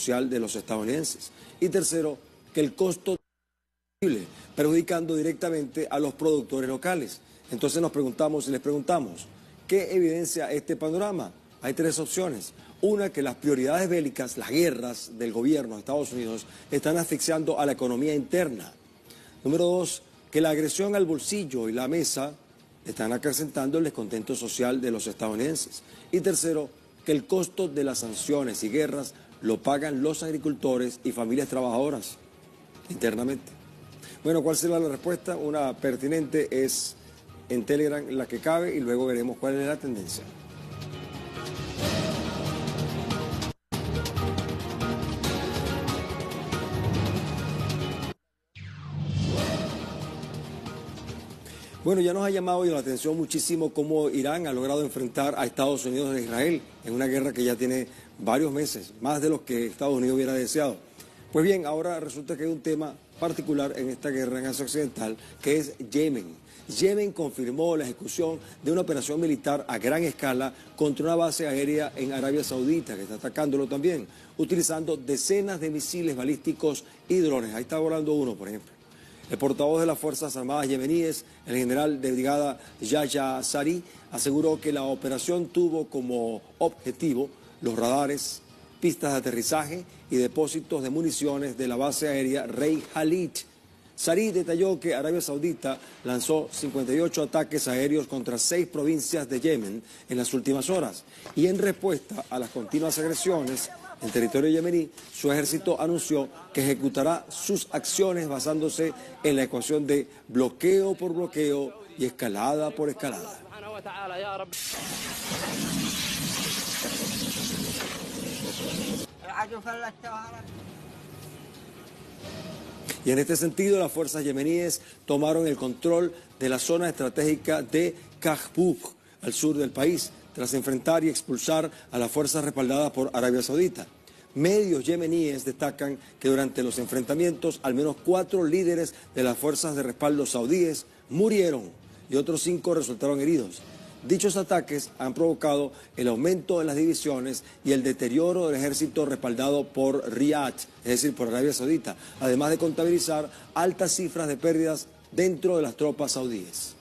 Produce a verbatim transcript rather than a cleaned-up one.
social de los estadounidenses. Y tercero, que el costo perjudicando directamente a los productores locales. Entonces nos preguntamos y les preguntamos, ¿qué evidencia este panorama? Hay tres opciones. Una, que las prioridades bélicas, las guerras del gobierno de Estados Unidos están asfixiando a la economía interna. Número dos, que la agresión al bolsillo y la mesa están acrecentando el descontento social de los estadounidenses. Y tercero, que el costo de las sanciones y guerras lo pagan los agricultores y familias trabajadoras internamente. Bueno, ¿cuál será la respuesta? Una pertinente es en Telegram la que cabe y luego veremos cuál es la tendencia. Bueno, ya nos ha llamado la atención muchísimo cómo Irán ha logrado enfrentar a Estados Unidos e Israel en una guerra que ya tiene varios meses, más de los que Estados Unidos hubiera deseado. Pues bien, ahora resulta que hay un tema particular en esta guerra en Asia Occidental, que es Yemen. Yemen confirmó la ejecución de una operación militar a gran escala contra una base aérea en Arabia Saudita, que está atacándolo también, utilizando decenas de misiles balísticos y drones. Ahí está volando uno, por ejemplo. El portavoz de las Fuerzas Armadas yemeníes, el general de brigada Yahya Sari, aseguró que la operación tuvo como objetivo los radares, pistas de aterrizaje y depósitos de municiones de la base aérea Rey Khalid. Sari detalló que Arabia Saudita lanzó cincuenta y ocho ataques aéreos contra seis provincias de Yemen en las últimas horas y en respuesta a las continuas agresiones en territorio yemení, su ejército anunció que ejecutará sus acciones basándose en la ecuación de bloqueo por bloqueo y escalada por escalada. Y en este sentido, las fuerzas yemeníes tomaron el control de la zona estratégica de Kahbub, al sur del país, tras enfrentar y expulsar a las fuerzas respaldadas por Arabia Saudita. Medios yemeníes destacan que durante los enfrentamientos al menos cuatro líderes de las fuerzas de respaldo saudíes murieron y otros cinco resultaron heridos. Dichos ataques han provocado el aumento de las divisiones y el deterioro del ejército respaldado por Riyadh, es decir, por Arabia Saudita, además de contabilizar altas cifras de pérdidas dentro de las tropas saudíes.